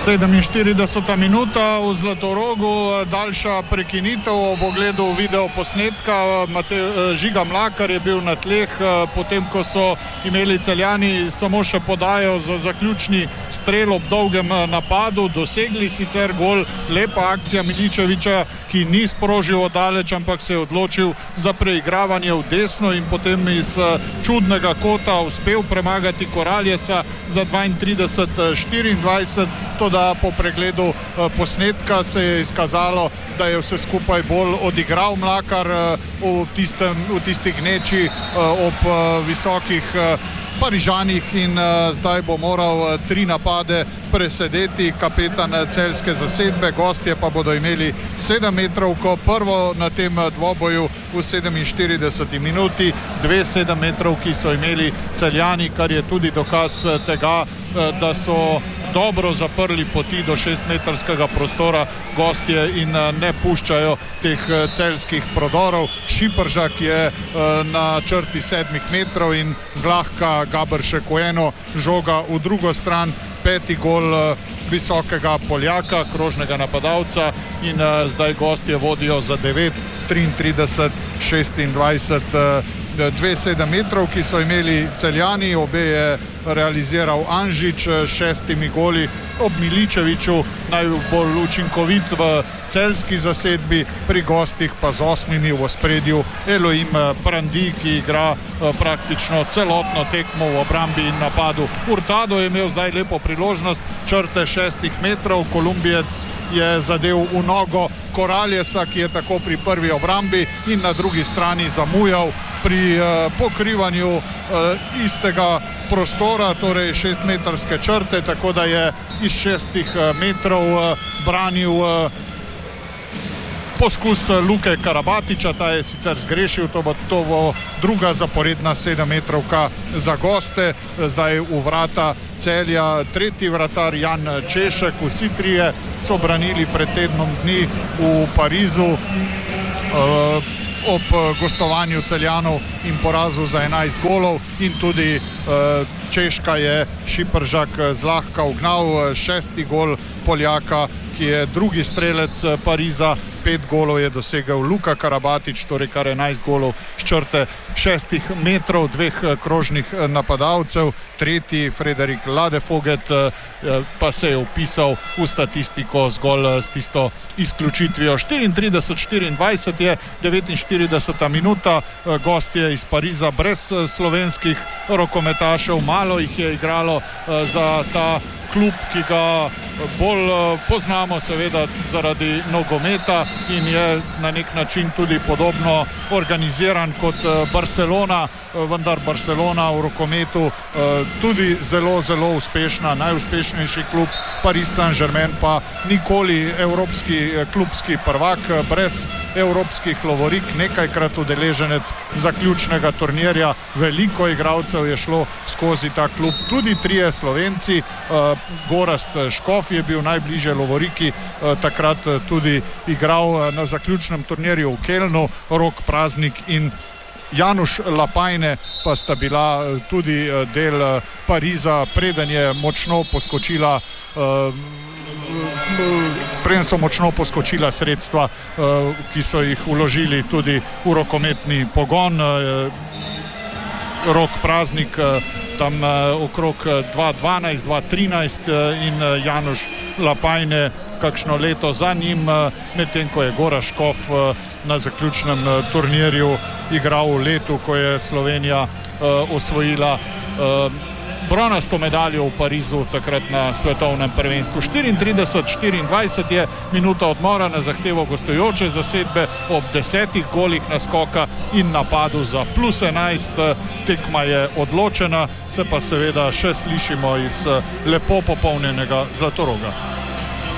47. minuta v Zlatorogu, daljša prekinitev ob ogledu video posnetka. Žiga Mlakar je bil na tleh, potem ko so imeli Celjani samo še podajo za zaključni strel ob dolgem napadu, dosegli sicer gol, lepa akcija Miličevića, ki ni sprožil oddaleč, ampak se je odločil za preigravanje v desno in potem iz čudnega kota uspel premagati Koraljesa za 32-24. Toda po pregledu posnetka se je izkazalo, da je vse skupaj bolj odigral Mlakar v tistih gneči ob visokih Parižanih in zdaj bo moral 3 napade presedeti kapetan celjske zasedbe. Gostje pa bodo imeli 7-metrovko, prvo na tem dvoboju v 47. minuti, 2 7-metrovki so imeli Celjani, kar je tudi dokaz tega, da so dobro zaprli poti do 6-metrskega prostora gostje in ne puščajo teh celjskih prodorov. Šipržak je na črti 7 metrov in zlahka Gabršek v eno, žoga v drugo stran, 5. gol visokega Poljaka, krožnega napadalca in zdaj gostje vodijo za 9, 33, 26. 2 7-metrov, ki so imeli Celjani, obe je realiziral Anžič s 6 goli, ob Miličeviću najbolj učinkovit v celjski zasedbi, pri gostih pa z 8 v ospredju Elohim Prandi, ki igra praktično celotno tekmo v obrambi in napadu. Hurtado je imel zdaj lepo priložnost črte 6 metrov, Kolumbijec je zadev v nogo Koraljesa, ki je tako pri prvi obrambi in na drugi strani zamujal pri pokrivanju istega prostora, torej 6-metrske črte, tako da je iz 6 metrov branil poskus Luke Karabatića, ta je sicer zgrešil, to bo druga zaporedna 7-metrovka za goste. Zdaj v vrata Celja 3. vratar Jan Češek, vsi trije so branili pred tednom dni v Parizu ob gostovanju Celjanov in porazu za 11 golov in tudi Češka je Šipržak zlahka ugnal, 6. gol Poljaka, ki je drugi strelec Pariza, 5 golov je dosegel Luka Karabatić, torej kar 11 golov s črte 6 metrov, 2 krožnih napadalcev, 3. Frederik Ladefoget pa se je upisal v statistiko zgolj s tisto izključitvijo. 34-24 je 49. minuta, gostje iz Pariza brez slovenskih rokometašev, malo jih je igralo za ta klub, ki ga bolj poznamo seveda zaradi nogometa in je na nek način tudi podobno organiziran kot Barcelona, vendar Barcelona v rokometu tudi zelo, zelo uspešna, najuspešnejši klub. Paris Saint-Germain pa nikoli evropski klubski prvak, brez evropskih lovorik, nekajkrat udeleženec zaključnega turnirja, veliko igralcev je šlo skozi ta klub, tudi 3 Slovenci, Gorazd Škof je bil najbližje lovoriki, takrat tudi igral na zaključnem turnirju v Kelnu, Rok Praznik in Januš Lapajne pa sta bila tudi del Pariza, preden je močno poskočila sredstva, ki so jih vložili tudi v rokometni pogon. Rok Praznik tam okrog 2012, 2013 in Januš Lapajne kakšno leto za njim, medtem ko je Gorazd Škof na zaključnem turnirju igral v letu, ko je Slovenija osvojila bronasto medaljo v Parizu, takrat na svetovnem prvenstvu. 34-24 je minuta odmora na zahtevo gostujoče zasedbe ob 10 golih naskoka in napadu za +11. Tekma je odločena, se pa seveda še slišimo iz lepo popolnjenega Zlatoroga.